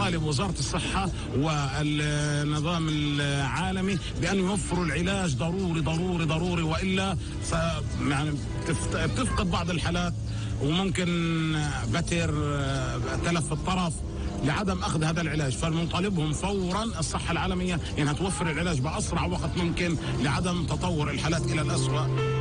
نطالب وزارة الصحة والنظام العالمي بأن يوفروا العلاج ضروري ضروري ضروري، وإلا يعني بتفقد بعض الحالات وممكن بتر تلف الطرف لعدم أخذ هذا العلاج. فالمطالبهم فورا الصحة العالمية إنها توفر العلاج بأسرع وقت ممكن لعدم تطور الحالات إلى الأسوأ.